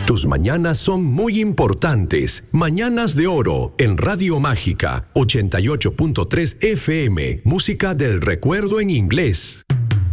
Tus mañanas son muy importantes. Mañanas de Oro en Radio Mágica 88.3 FM. Música del recuerdo en inglés.